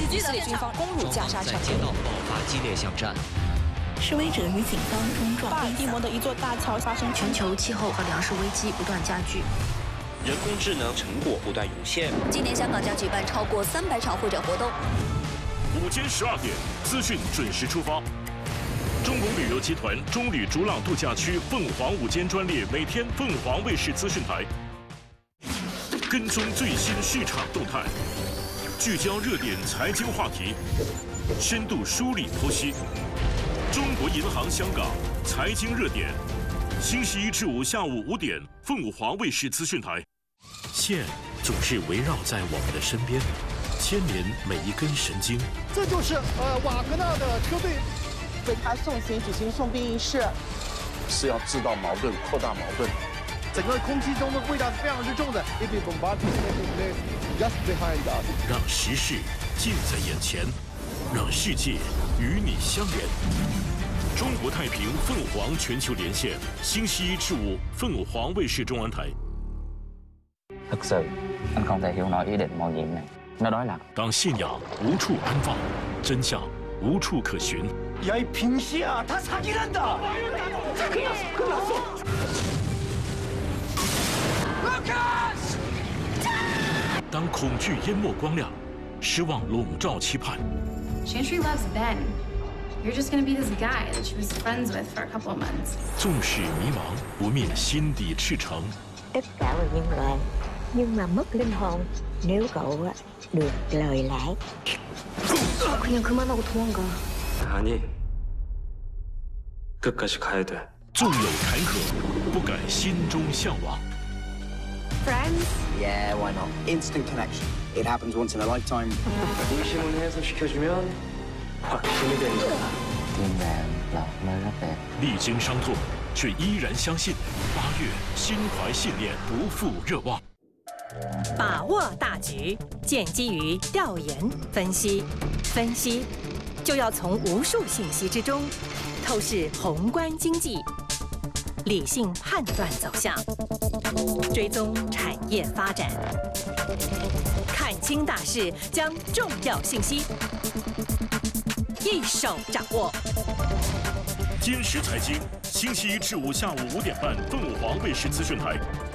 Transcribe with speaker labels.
Speaker 1: 以色列军方攻入加沙城，
Speaker 2: 在街道爆发激烈巷战。
Speaker 3: 示威者与警方冲撞。
Speaker 1: 巴尔的摩的一座大桥发生
Speaker 4: 全球气候和粮食危机不断加剧，
Speaker 5: 人工智能成果不断涌现。
Speaker 4: 今年香港将举办超过300场会展活动。
Speaker 6: 午间12点，资讯准时出发。中龙旅游集团中旅逐浪度假区凤凰午间专列，每天凤凰卫视资讯台，跟踪最新市场动态，聚焦热点财经话题，深度梳理剖析。中国银行香港财经热点，星期一至五下午5点，凤凰卫视资讯台。线总是围绕在我们的身边，牵连每一根神经。
Speaker 7: 这就是瓦格纳的车队
Speaker 8: 为他送行举行送殡仪式，
Speaker 9: 是要制造矛盾，扩大矛盾。
Speaker 7: 整个空气中的味道是非常之重的。Just behind us，
Speaker 6: 让时事近在眼前，让世界与你相连。中国太平凤凰全球连线，星期一至五，凤凰衛視中文台。
Speaker 10: thực sự anh không thể hiểu nổi ý định mạo nhiệm này. Nó nói là
Speaker 6: 当信仰无处安放，真相无处可寻。
Speaker 7: 야이 빙시야, 다 사기란다.
Speaker 6: 当恐惧淹没光亮，失望笼罩期盼。
Speaker 11: Chantry loves Ben. You're just gonna be this guy that she was friends with for a couple of months.
Speaker 6: 纵使迷茫，不灭心底赤诚。
Speaker 12: Tất cả là nhân loại, nhưng mà mất linh hồn nếu cậu được lời lẽ.
Speaker 11: 그냥 그만하고 도망가.
Speaker 5: 아니, 끝까지 가야 돼.
Speaker 6: 纵有坎坷，不改心中向往。
Speaker 11: Friends?
Speaker 13: Yeah, why not? Instant connection. It happens once in a lifetime.
Speaker 5: 인심을 해소시켜주면 확신이 되는 거야.
Speaker 10: tim bạn là nơi rất đẹp.
Speaker 6: 历经伤痛，却依然相信8月心怀信念，不负热望。
Speaker 14: 把握大局，建基于调研分析，分析就要从无数信息之中透视宏观经济，理性判断走向，追踪产业发展，看清大势，将重要信息一手掌握。
Speaker 6: 今时财经，星期一至五下午5点半，凤凰卫视资讯台。